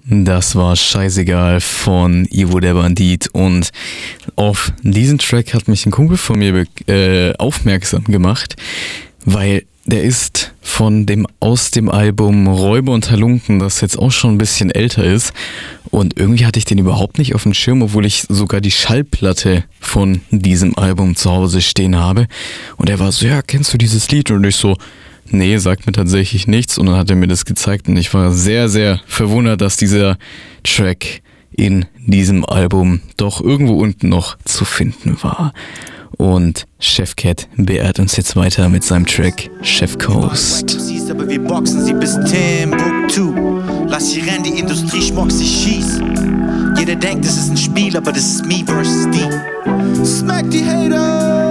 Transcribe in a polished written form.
Das war Scheißegal von Ivo der Bandit und auf diesen Track hat mich ein Kumpel von mir aufmerksam gemacht, weil der ist aus dem Album Räuber und Halunken, das jetzt auch schon ein bisschen älter ist, und irgendwie hatte ich den überhaupt nicht auf dem Schirm, obwohl ich sogar die Schallplatte von diesem Album zu Hause stehen habe, und er war so, ja, kennst du dieses Lied? Und ich so, nee, sagt mir tatsächlich nichts, und dann hat er mir das gezeigt und ich war sehr, sehr verwundert, dass dieser Track in diesem Album doch irgendwo unten noch zu finden war. Und Chef Cat beehrt uns jetzt weiter mit seinem Track Chef Coast. Du siehst, aber wir boxen sie bis Timbuktu. Lass sie rennen, die Industrie schmockt sie schieß. Jeder denkt, es ist ein Spiel, aber das ist me versus die. Smack die Hater!